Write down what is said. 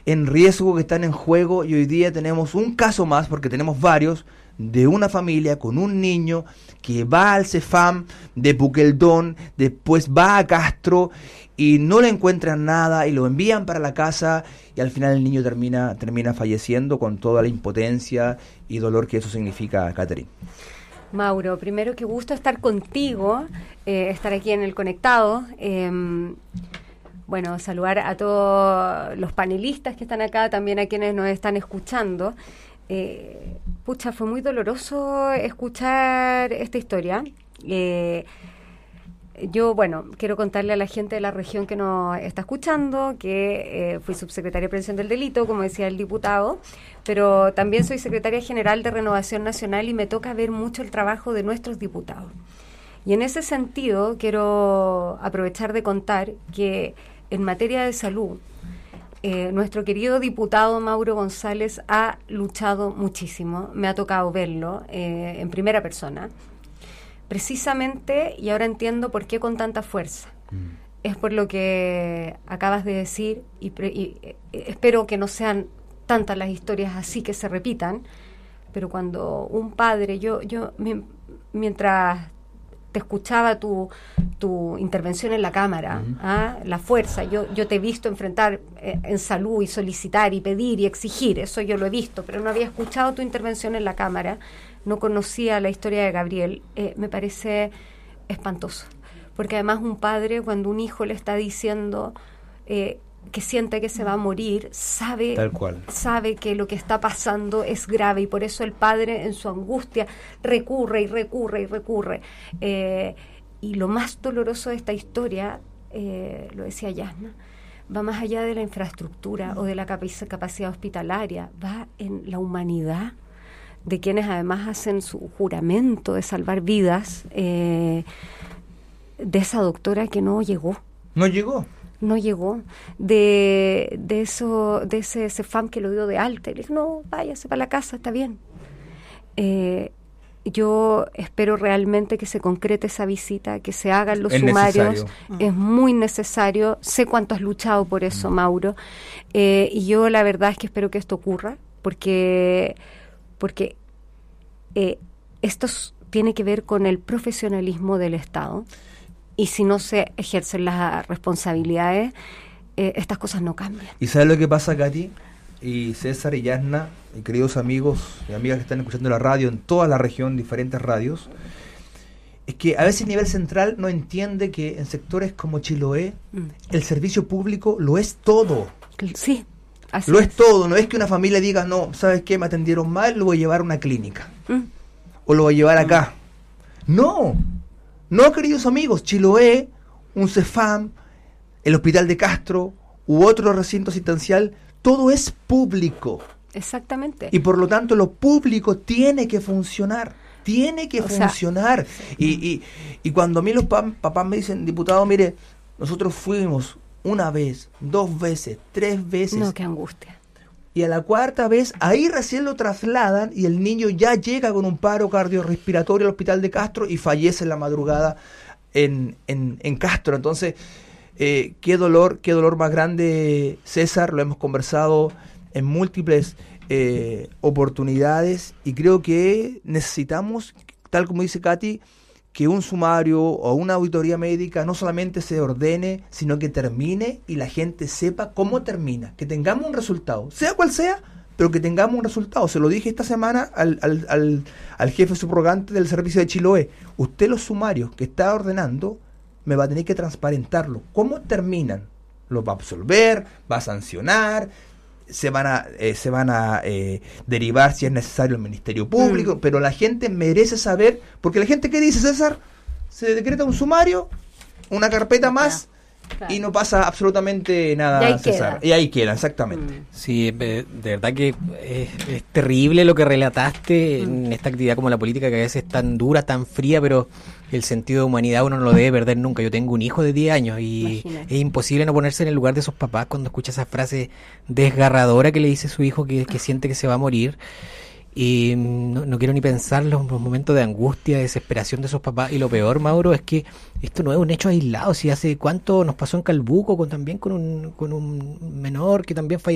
en riesgo, que están en juego, y hoy día tenemos un caso más, porque tenemos varios, de una familia con un niño que va al Cefam de Puqueldón, después va a Castro y no le encuentran nada y lo envían para la casa y al final el niño termina falleciendo con toda la impotencia y dolor que eso significa, Catherine. Mauro, primero qué gusto estar contigo, estar aquí en el Conectado. Bueno, saludar a todos los panelistas que están acá, también a quienes nos están escuchando. Pucha, fue muy doloroso escuchar esta historia. Yo, bueno, quiero contarle a la gente de la región que nos está escuchando que fui subsecretaria de Prevención del Delito, como decía el diputado, pero también soy secretaria general de Renovación Nacional y me toca ver mucho el trabajo de nuestros diputados. Y en ese sentido quiero aprovechar de contar que en materia de salud, nuestro querido diputado Mauro González ha luchado muchísimo. Me ha tocado verlo en primera persona. Precisamente, y ahora entiendo por qué con tanta fuerza. Es por lo que acabas de decir y espero que no sean tantas las historias así que se repitan, pero cuando un padre, mientras te escuchaba tu intervención en la Cámara, la fuerza, yo te he visto enfrentar en salud y solicitar y pedir y exigir, eso yo lo he visto, pero no había escuchado tu intervención en la Cámara, no conocía la historia de Gabriel, me parece espantoso, porque además un padre cuando un hijo le está diciendo que siente que se va a morir, sabe que lo que está pasando es grave y por eso el padre en su angustia recurre. Y lo más doloroso de esta historia, lo decía Yasna, va más allá de la infraestructura o de la capacidad hospitalaria, va en la humanidad de quienes además hacen su juramento de salvar vidas, de esa doctora que no llegó, de ese Cefam que lo dio de alta y le dijo, no, váyase para la casa, está bien. Yo espero realmente que se concrete esa visita, que se hagan los sumarios, es muy necesario, sé cuánto has luchado por eso, Mauro, y yo la verdad es que espero que esto ocurra, porque esto tiene que ver con el profesionalismo del Estado. Y si no se ejercen las responsabilidades, estas cosas no cambian. ¿Y sabes lo que pasa, Katy? Y César y Yasna, y queridos amigos y amigas que están escuchando la radio en toda la región, diferentes radios, es que a veces a nivel central no entiende que en sectores como Chiloé, el servicio público lo es todo. Sí, así lo es todo. No es que una familia diga, no, ¿sabes qué? Me atendieron mal, lo voy a llevar a una clínica. O lo voy a llevar acá. No, queridos amigos, Chiloé, un Cefam, el Hospital de Castro u otro recinto asistencial, todo es público. Exactamente. Y por lo tanto lo público tiene que funcionar. Y cuando a mí los papás me dicen, diputado, mire, nosotros fuimos una vez, 2 veces, 3 veces. No, qué angustia. Y a la 4ª vez, ahí recién lo trasladan y el niño ya llega con un paro cardiorrespiratorio al Hospital de Castro y fallece en la madrugada en Castro. Entonces, qué dolor más grande, César, lo hemos conversado en múltiples oportunidades y creo que necesitamos, tal como dice Katy, que un sumario o una auditoría médica no solamente se ordene, sino que termine y la gente sepa cómo termina, que tengamos un resultado, sea cual sea, pero que tengamos un resultado. Se lo dije esta semana al jefe subrogante del servicio de Chiloé, usted los sumarios que está ordenando me va a tener que transparentarlo, cómo terminan, los va a absolver, va a sancionar, se van a derivar si es necesario el Ministerio Público, pero la gente merece saber, porque la gente, ¿qué dice, César? Se decreta un sumario, una carpeta más, claro. Y no pasa absolutamente nada, César. Y ahí queda, exactamente. Sí, de verdad que es terrible lo que relataste en esta actividad como la política, que a veces es tan dura, tan fría, pero el sentido de humanidad uno no lo debe perder nunca. Yo tengo un hijo de 10 años y es imposible no ponerse en el lugar de esos papás cuando escucha esa frase desgarradora que le dice su hijo que siente que se va a morir. Y no quiero ni pensar los momentos de angustia, de desesperación de esos papás. Y lo peor, Mauro, es que esto no es un hecho aislado. Si hace cuánto nos pasó en Calbuco también con un menor que también falleció.